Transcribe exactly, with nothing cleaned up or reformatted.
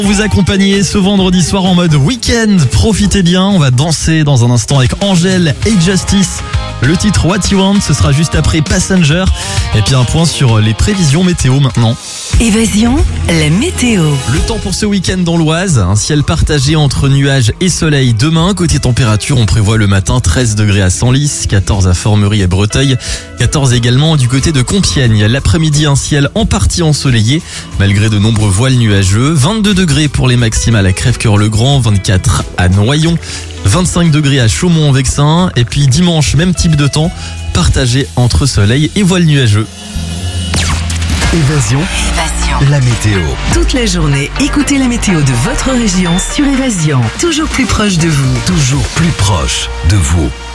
Pour vous accompagner ce vendredi soir en mode week-end, profitez bien, on va danser dans un instant avec Angèle et Justice. Le titre What You Want, ce sera juste après Passenger. Et puis un point sur les prévisions météo maintenant. Évasion, la météo. Le temps pour ce week-end dans l'Oise, un ciel partagé entre nuages et soleil demain. Côté température, on prévoit le matin treize degrés à Senlis, quatorze à Formerie et Breteuil, quatorze également du côté de Compiègne. L'après-midi, un ciel en partie ensoleillé, malgré de nombreux voiles nuageux. vingt-deux degrés pour les maximales à Crèvecœur-le-Grand, vingt-quatre à Noyon, vingt-cinq degrés à Chaumont-en-Vexin. Et puis dimanche, même type de temps, partagé entre soleil et voiles nuageux. Évasion, Évasion. la météo. Toute la journée, écoutez la météo de votre région sur Évasion. Toujours plus proche de vous. Toujours plus proche de vous.